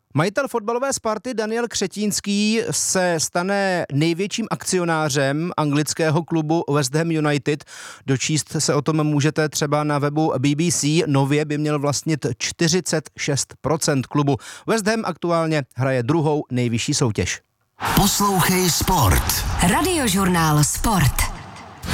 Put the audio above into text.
Majitel fotbalové Sparty Daniel Křetínský se stane největším akcionářem anglického klubu West Ham United. Dočíst se o tom můžete třeba na webu BBC. Nově by měl vlastnit 46% klubu. West Ham aktuálně hraje druhou nejvyšší soutěž. Poslouchej Sport. Radiožurnál Sport.